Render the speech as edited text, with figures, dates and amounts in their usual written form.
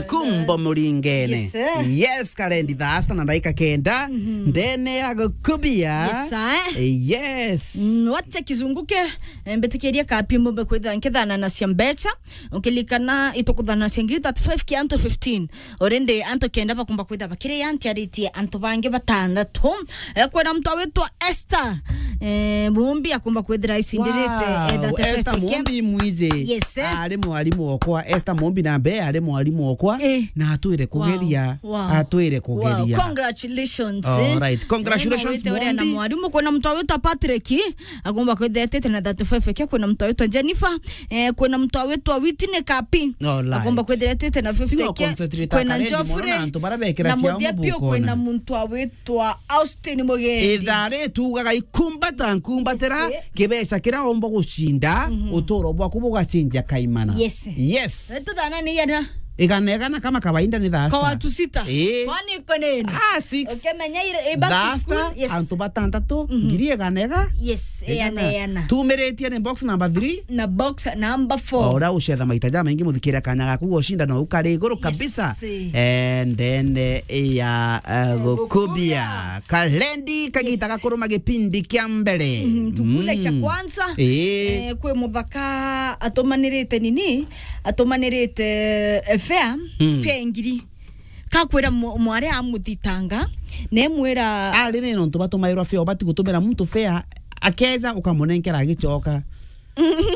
Kumbo Muringene. Yes, Karendi Dasta na ndaika kenda. Ndene agukubia. Yes. Wacha kizunguke mbetekeria kapimbo bekwetha nkethana na siambecha ukilikana itokudhana sengiri 35 ki anto 15 orende anto kenda bakumba kwetha bakire yanti ariti anto bange batandatu kwena mtu wetwa Esther Mumbi akumba kwethira isindirite Esther Mumbi mwize ari mwalimu okwa Esther Mumbi na be ari mwalimu okwa na atwire kugeria congratulations right congratulations Mumbi na mwalimu kwena mtu wetwa Patrick akumba kwethira tete na 35 ki kwena mtu wetwa Jennifer kwena mtu wetwa Witine Kapi akumba kwethira tete na 50 ki kwena Geoffrey na Modiapio kwena mtu wetwa Austin Mogeri ithare tugaga ikumbata nkumbatera kibesha kira ombo gucinda utoro bwa kubugacinja kaimana yes tutana ni yana iganegana kama kawaida ni dhasta kwa watu 6 kwani iko nini 6 ukimenya ile back to school antu batandatu ngirie ganega yana tumeretie ni box number 3 na box number 4 ora ucetha maitaja mengi muthikira kanya gaku gushinda no ukari iguru kabisa and then ya gukubia Kalendi kagita gakuruma gipindi kya mbere tukule cha kwanza kwe muthaka atomanirite fair ngiri kakwera mware amutitanga nemwera ari nino ntu batumairwa fair bati gutumira muntu fair akeza ukamunenkera gicoka